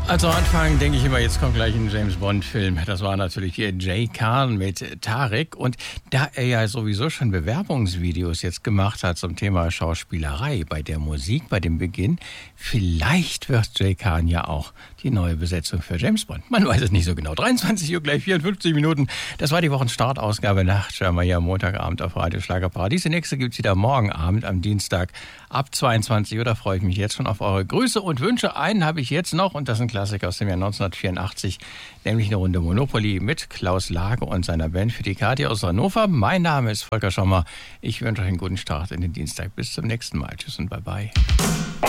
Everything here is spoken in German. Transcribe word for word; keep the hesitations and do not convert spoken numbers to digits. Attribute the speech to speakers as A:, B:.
A: Also am Anfang denke ich immer, jetzt kommt gleich ein James-Bond-Film. Das war natürlich hier Jay Khan mit Tarek. Und da er ja sowieso schon Bewerbungsvideos jetzt gemacht hat zum Thema Schauspielerei bei der Musik, bei dem Beginn, vielleicht wird Jay Khan ja auch die neue Besetzung für James Bond. Man weiß es nicht so genau. dreiundzwanzig Uhr gleich vierundfünfzig Minuten. Das war die Wochenstartausgabe Nachtschwärmer hier am Montagabend auf Radio Schlagerparadies. Die nächste gibt's wieder morgen Abend am Dienstag ab zweiundzwanzig Uhr. Da freue ich mich jetzt schon auf eure Grüße und Wünsche. Einen habe ich jetzt noch und das sind Klassiker aus dem Jahr neunzehnhundertvierundachtzig, nämlich eine Runde Monopoly mit Klaus Lage und seiner Band für die Kathi aus Hannover. Mein Name ist Volker Schommer. Ich wünsche euch einen guten Start in den Dienstag. Bis zum nächsten Mal. Tschüss und bye bye.